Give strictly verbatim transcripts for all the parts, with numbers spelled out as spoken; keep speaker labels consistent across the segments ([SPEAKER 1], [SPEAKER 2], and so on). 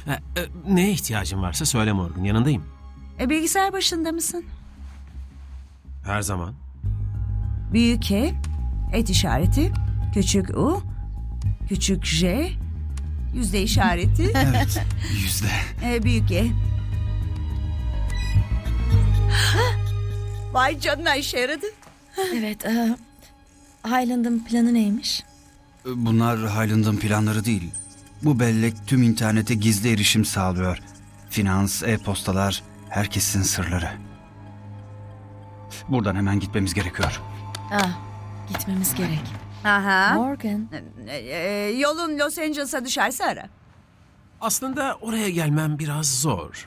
[SPEAKER 1] E, e, neye ihtiyacın varsa söyle Morgan, yanındayım.
[SPEAKER 2] E, bilgisayar başında mısın?
[SPEAKER 1] Her zaman.
[SPEAKER 2] Büyük E, et işareti, küçük U, küçük J, yüzde işareti,
[SPEAKER 3] Evet, yüzde.
[SPEAKER 2] e, büyük E. Vay canına, işe yaradı.
[SPEAKER 4] Evet, e, Highland'ın planı neymiş?
[SPEAKER 3] Bunlar Highland'ın planları değil. Bu bellek tüm internete gizli erişim sağlıyor. Finans, e-postalar, herkesin sırları. Buradan hemen gitmemiz gerekiyor.
[SPEAKER 4] Ah, gitmemiz gerek.
[SPEAKER 2] Aha.
[SPEAKER 4] Morgan,
[SPEAKER 2] E, e, yolun Los Angeles'a düşerse ara.
[SPEAKER 1] Aslında oraya gelmem biraz zor.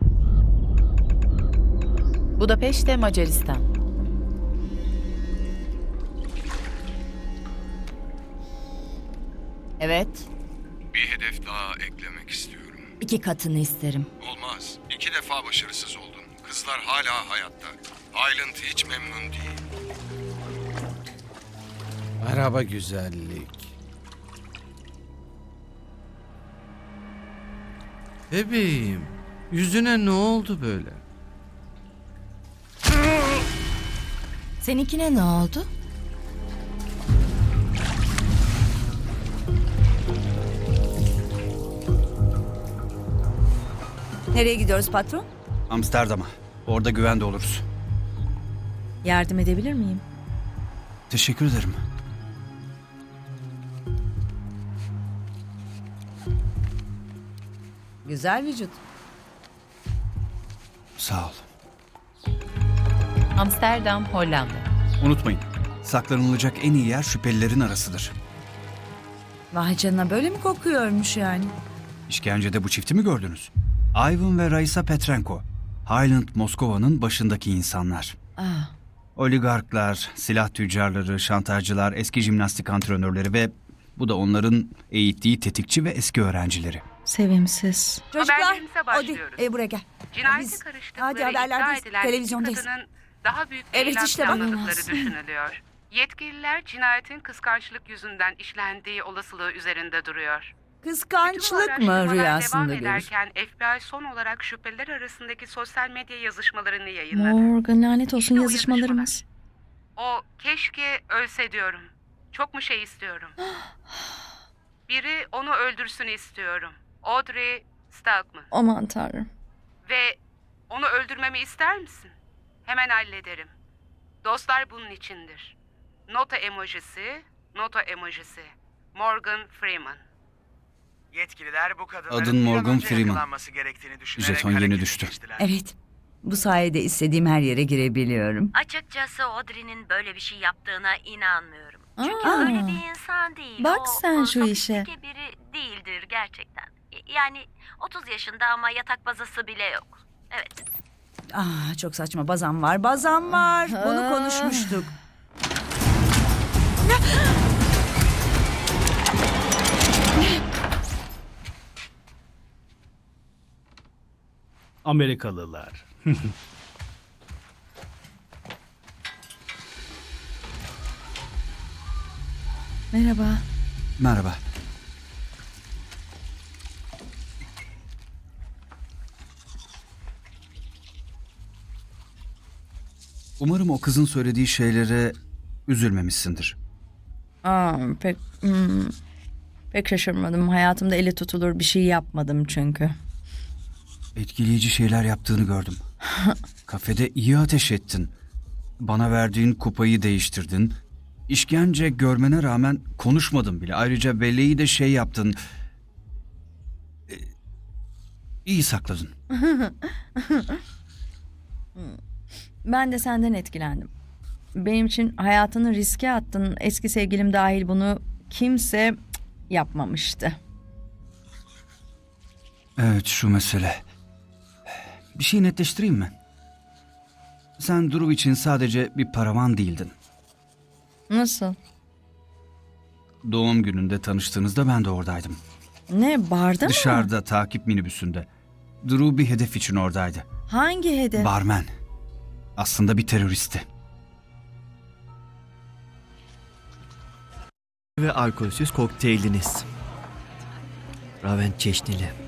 [SPEAKER 5] Budapeşte, Macaristan. Evet.
[SPEAKER 6] Bir hedef daha eklemek istiyorum.
[SPEAKER 4] iki katını isterim.
[SPEAKER 6] Olmaz. İki defa başarısız oldun. Kızlar hala hayatta. Highland hiç memnun değil.
[SPEAKER 7] Merhaba güzellik. Bebeğim, yüzüne ne oldu böyle?
[SPEAKER 4] Seninkine ne oldu?
[SPEAKER 2] Nereye gidiyoruz patron?
[SPEAKER 3] Amsterdam'a. Orada güvende oluruz.
[SPEAKER 4] Yardım edebilir miyim?
[SPEAKER 3] Teşekkür ederim.
[SPEAKER 2] Güzel vücut.
[SPEAKER 3] Sağ ol.
[SPEAKER 5] Amsterdam, Hollanda.
[SPEAKER 3] Unutmayın, saklanılacak en iyi yer şüphelilerin arasıdır.
[SPEAKER 2] Vay canına, böyle mi kokuyormuş yani?
[SPEAKER 3] İşkencede bu çifti mi gördünüz? Ivan ve Raisa Petrenko. Highland Moskova'nın başındaki insanlar.
[SPEAKER 4] Ah,
[SPEAKER 3] Oligarklar, silah tüccarları, şantajcılar, eski jimnastik antrenörleri ve bu da onların eğittiği tetikçi ve eski öğrencileri.
[SPEAKER 4] sevimsiz.
[SPEAKER 2] Çocuklar,
[SPEAKER 8] Haberlerimize
[SPEAKER 2] hadi
[SPEAKER 8] başlıyoruz.
[SPEAKER 2] e, buraya gel.
[SPEAKER 8] Cinayete
[SPEAKER 2] Biz-
[SPEAKER 8] karıştıkları
[SPEAKER 2] hadi
[SPEAKER 8] iddia
[SPEAKER 2] haberlerdeyiz,
[SPEAKER 8] edilen
[SPEAKER 2] televizyondayız.
[SPEAKER 8] iki kadının daha büyük
[SPEAKER 2] Evet,
[SPEAKER 8] eylem
[SPEAKER 2] işte bak.
[SPEAKER 8] planladıkları düşünülüyor. Yetkililer cinayetin kıskançlık yüzünden işlendiği olasılığı üzerinde duruyor. Bütün bu
[SPEAKER 2] Kıskançlık mı
[SPEAKER 8] araştırmalar
[SPEAKER 2] rüyasında
[SPEAKER 8] devam
[SPEAKER 2] görür?
[SPEAKER 8] ederken F B I son olarak şüpheliler arasındaki sosyal medya yazışmalarını yayınladı.
[SPEAKER 4] Morgan, lanet olsun
[SPEAKER 8] İşte o
[SPEAKER 4] yazışmalarımız.
[SPEAKER 8] O keşke ölse diyorum. Çok mu şey istiyorum? Biri onu öldürsün istiyorum. Audrey Stalkman.
[SPEAKER 4] Aman tanrım.
[SPEAKER 8] Ve onu öldürmemi ister misin? Hemen hallederim. Dostlar bunun içindir. Nota emojisi, nota emojisi. Morgan Freeman.
[SPEAKER 9] Yetkililer bu kadınların
[SPEAKER 3] Adın
[SPEAKER 9] bir an
[SPEAKER 3] Morgan
[SPEAKER 9] önce
[SPEAKER 3] Freeman.
[SPEAKER 9] yakalanması gerektiğini düşünerek
[SPEAKER 3] Jeton yeni
[SPEAKER 9] harekete
[SPEAKER 3] düştü.
[SPEAKER 9] geçtiler.
[SPEAKER 2] Evet. Bu sayede istediğim her yere girebiliyorum.
[SPEAKER 10] Açıkçası Audrey'nin böyle bir şey yaptığına inanmıyorum. Çünkü
[SPEAKER 4] Aa.
[SPEAKER 10] öyle bir insan değil.
[SPEAKER 4] Bak
[SPEAKER 10] o,
[SPEAKER 4] sen
[SPEAKER 10] o
[SPEAKER 4] şu
[SPEAKER 10] sofistike
[SPEAKER 4] işe.
[SPEAKER 10] biri değildir gerçekten. Y- Yani otuz yaşında ama yatak bazası bile yok. Evet.
[SPEAKER 2] Ah, çok saçma. Bazam var, bazam var. Bunu konuşmuştuk.
[SPEAKER 11] Amerikalılar.
[SPEAKER 4] Merhaba.
[SPEAKER 3] Merhaba. Umarım o kızın söylediği şeylere üzülmemişsindir.
[SPEAKER 4] Aa, pek, hmm, pek şaşırmadım. Hayatımda eli tutulur bir şey yapmadım çünkü.
[SPEAKER 3] Etkileyici şeyler yaptığını gördüm. Kafede iyi ateş ettin. Bana verdiğin kupayı değiştirdin. İşkence görmene rağmen konuşmadın bile. Ayrıca belleği de şey yaptın. Ee, iyi sakladın.
[SPEAKER 4] Ben de senden etkilendim. Benim için hayatını riske attın. Eski sevgilim dahil bunu kimse yapmamıştı.
[SPEAKER 3] Evet, şu mesele. Bir şey netleştireyim mi? Sen Drew için sadece bir paravan değildin.
[SPEAKER 4] Nasıl?
[SPEAKER 3] Doğum gününde tanıştığınızda ben de oradaydım.
[SPEAKER 4] Ne, barda mı?
[SPEAKER 3] Dışarıda takip minibüsünde. Drew bir hedef için oradaydı.
[SPEAKER 4] Hangi hedef?
[SPEAKER 3] Barmen. Aslında bir teröristti.
[SPEAKER 12] Ve alkolsüz kokteyliniz. Raven çeşnili.